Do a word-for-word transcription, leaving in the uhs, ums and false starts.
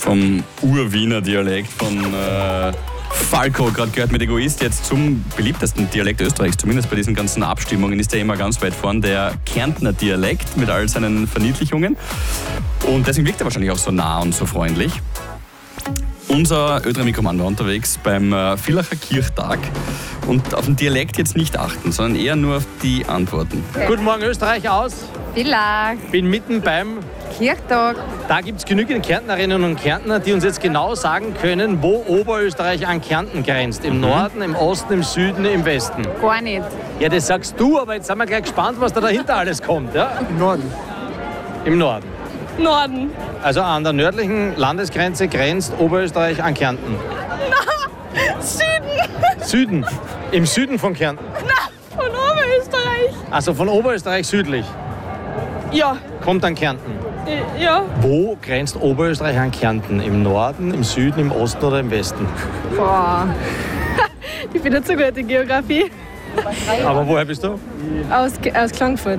vom Ur-Wiener Dialekt von äh, Falco, gerade gehört mit Egoist, jetzt zum beliebtesten Dialekt Österreichs, zumindest bei diesen ganzen Abstimmungen ist der immer ganz weit vorn, der Kärntner Dialekt mit all seinen Verniedlichungen. Und deswegen wirkt er wahrscheinlich auch so nah und so freundlich. Unser Ödra-Mikroman war unterwegs beim äh, Villacher Kirchtag und auf den Dialekt jetzt nicht achten, sondern eher nur auf die Antworten. Okay. Guten Morgen Österreich aus. Villach. Bin mitten beim Kirchtag. Da gibt es genügend Kärntnerinnen und Kärntner, die uns jetzt genau sagen können, wo Oberösterreich an Kärnten grenzt. Im mhm. Norden, im Osten, im Süden, im Westen. Gar nicht. Ja, das sagst du, aber jetzt sind wir gleich gespannt, was da dahinter alles kommt. Ja? Im Norden. Im Norden. Norden. Also an der nördlichen Landesgrenze grenzt Oberösterreich an Kärnten. Na, Süden. Süden. Im Süden von Kärnten. Na, von Oberösterreich. Also von Oberösterreich südlich. Ja. Kommt an Kärnten. Ja. Wo grenzt Oberösterreich an Kärnten? Im Norden, im Süden, im Osten oder im Westen? Boah. Ich bin nicht so gut in Geografie. Aber woher bist du? Aus, aus Klagenfurt.